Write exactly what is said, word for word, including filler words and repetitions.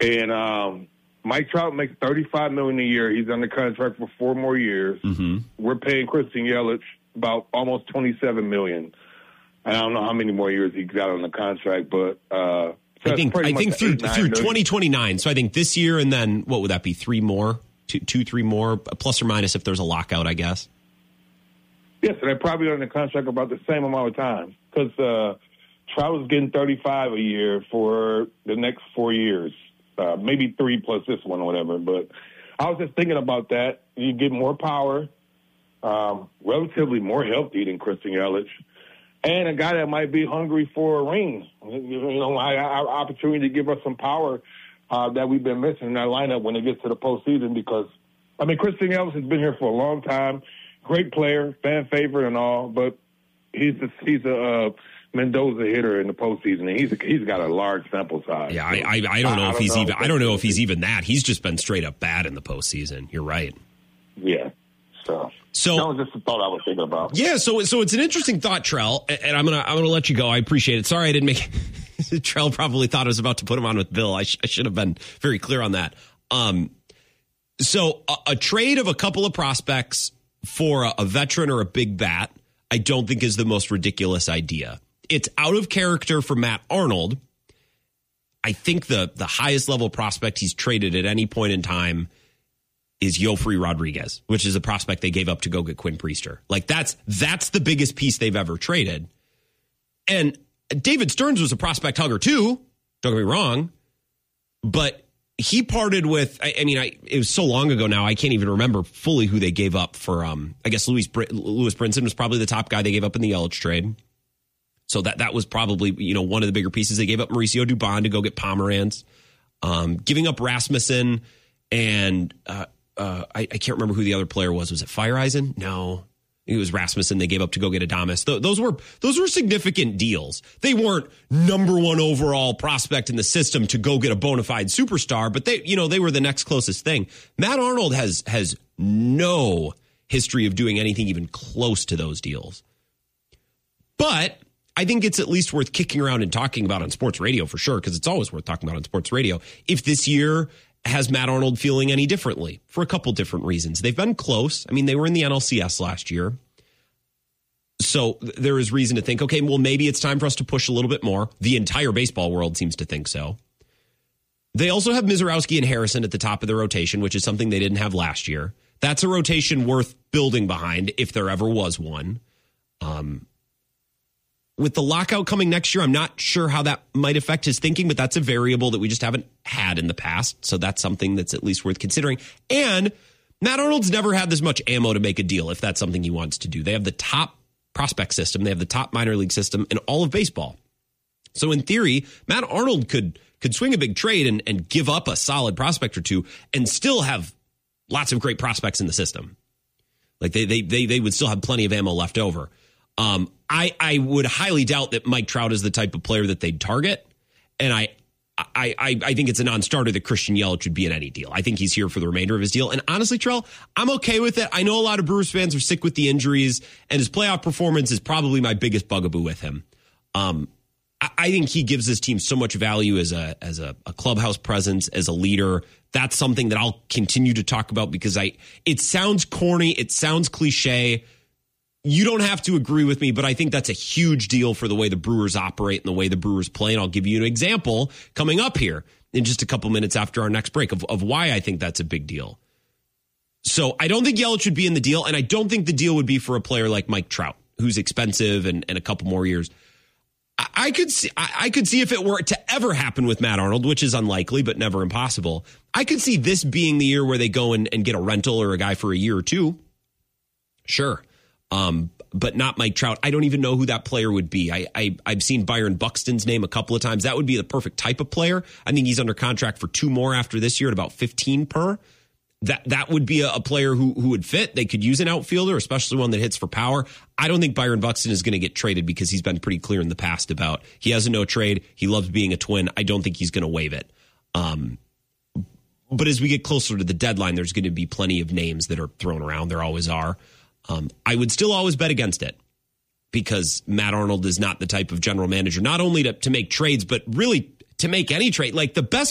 And um, Mike Trout makes thirty-five million dollars a year. He's under contract for four more years. Mm-hmm. We're paying Christian Yelich about almost twenty-seven million dollars. And I don't know how many more years he's got on the contract, but uh, I think I think through through twenty twenty-nine. So I think this year and then what would that be? Three more, two, two, three more, plus or minus if there's a lockout, I guess. Yes, and they're probably on the contract about the same amount of time because uh, Trout is getting thirty-five a year for the next four years, uh, maybe three plus this one or whatever. But I was just thinking about that. You get more power, um, relatively more healthy than Christian Yelich. And a guy that might be hungry for a ring, you know, our opportunity to give us some power uh, that we've been missing in our lineup when it gets to the postseason. Because, I mean, Christian Yelich has been here for a long time, great player, fan favorite and all, but he's a, he's a uh, Mendoza hitter in the postseason, and he's a, he's got a large sample size. Yeah, I I, I don't know I, if I he's know even I don't know if he's even that. He's just been straight up bad in the postseason. You're right. Yeah. So. So that was just a thought I was thinking about. Yeah, so so it's an interesting thought, Trell, and I'm gonna I'm gonna let you go. I appreciate it. Sorry I didn't make. Trell probably thought I was about to put him on with Bill. I, sh- I should have been very clear on that. Um, so a, a trade of a couple of prospects for a, a veteran or a big bat, I don't think is the most ridiculous idea. It's out of character for Matt Arnold. I think the the highest level prospect he's traded at any point in time is Yofri Rodriguez, which is a prospect they gave up to go get Quinn Priester. Like that's that's the biggest piece they've ever traded. And David Stearns was a prospect hugger too. Don't get me wrong, but he parted with. I, I mean, I, it was so long ago now. I can't even remember fully who they gave up for. Um, I guess Louis Br- Lewis Brinson was probably the top guy they gave up in the Yelich trade. So that that was probably you know one of the bigger pieces. They gave up Mauricio Dubon to go get Pomeranz, um, giving up Rasmussen and. Uh, Uh, I, I can't remember who the other player was. Was it Fireeisen? No, it was Rasmussen. They gave up to go get Adames. Th- those were those were significant deals. They weren't number one overall prospect in the system to go get a bona fide superstar, but they, you know, they were the next closest thing. Matt Arnold has has no history of doing anything even close to those deals. But I think it's at least worth kicking around and talking about on sports radio for sure, because it's always worth talking about on sports radio. If this year has Matt Arnold feeling any differently for a couple different reasons. They've been close. I mean, they were in the N L C S last year. So there is reason to think, okay, well, maybe it's time for us to push a little bit more. The entire baseball world seems to think so. They also have Mizorowski and Harrison at the top of the rotation, which is something they didn't have last year. That's a rotation worth building behind if there ever was one. Um, With the lockout coming next year, I'm not sure how that might affect his thinking, but that's a variable that we just haven't had in the past. So that's something that's at least worth considering. And Matt Arnold's never had this much ammo to make a deal if that's something he wants to do. They have the top prospect system. They have the top minor league system in all of baseball. So in theory, Matt Arnold could could swing a big trade and, and give up a solid prospect or two and still have lots of great prospects in the system. Like they they they, they would still have plenty of ammo left over. Um, I, I would highly doubt that Mike Trout is the type of player that they'd target. And I, I, I, I think it's a non-starter that Christian Yelich would be in any deal. I think he's here for the remainder of his deal. And honestly, Trell, I'm okay with it. I know a lot of Brewers fans are sick with the injuries, and his playoff performance is probably my biggest bugaboo with him. Um, I, I think he gives this team so much value as a, as a, a clubhouse presence, as a leader. That's something that I'll continue to talk about because I, it sounds corny. It sounds cliche. You don't have to agree with me, but I think that's a huge deal for the way the Brewers operate and the way the Brewers play. And I'll give you an example coming up here in just a couple minutes after our next break of, of why I think that's a big deal. So I don't think Yelich should be in the deal, and I don't think the deal would be for a player like Mike Trout, who's expensive and, and a couple more years. I, I could see I, I could see if it were to ever happen with Matt Arnold, which is unlikely, but never impossible. I could see this being the year where they go and, and get a rental or a guy for a year or two. Sure. Um, but not Mike Trout. I don't even know who that player would be. I, I, I've seen Byron Buxton's name a couple of times. That would be the perfect type of player. I think he's under contract for two more after this year at about fifteen per. That that would be a, a player who, who would fit. They could use an outfielder, especially one that hits for power. I don't think Byron Buxton is going to get traded because he's been pretty clear in the past about he has a no trade. He loves being a Twin. I don't think he's going to waive it. Um, but as we get closer to the deadline, there's going to be plenty of names that are thrown around. There always are. Um, I would still always bet against it because Matt Arnold is not the type of general manager, not only to, to make trades, but really to make any trade. Like the best